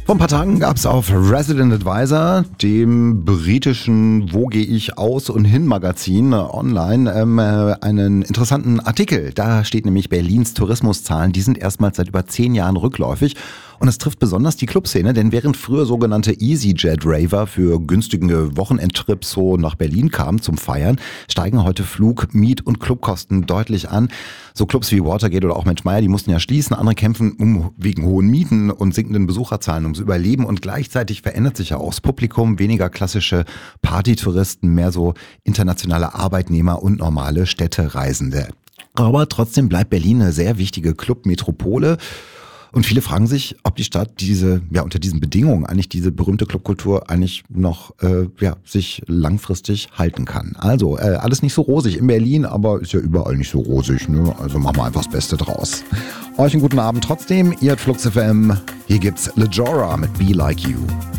Vor ein paar Tagen gab es auf Resident Advisor, dem britischen Wo gehe ich aus und hin Magazin online, einen interessanten Artikel. Da steht nämlich Berlins Tourismuszahlen, die sind erstmals seit über 10 Jahren rückläufig. Und es trifft besonders die Clubszene, denn während früher sogenannte EasyJet-Raver für günstige Wochenendtrips so nach Berlin kamen zum Feiern, steigen heute Flug-, Miet- und Clubkosten deutlich an. So Clubs wie Watergate oder auch Mensch Meier, die mussten ja schließen. Andere kämpfen wegen hohen Mieten und sinkenden Besucherzahlen ums Überleben. Und gleichzeitig verändert sich ja auch das Publikum. Weniger klassische Partytouristen, mehr so internationale Arbeitnehmer und normale Städtereisende. Aber trotzdem bleibt Berlin eine sehr wichtige Clubmetropole. Und viele fragen sich, ob die Stadt unter diesen Bedingungen eigentlich diese berühmte Clubkultur eigentlich noch sich langfristig halten kann. Also alles nicht so rosig in Berlin, aber ist ja überall nicht so rosig, ne? Also machen wir einfach das Beste draus. Euch einen guten Abend trotzdem. Ihr hört Flux FM. Hier gibt's Lejora mit Be Like You.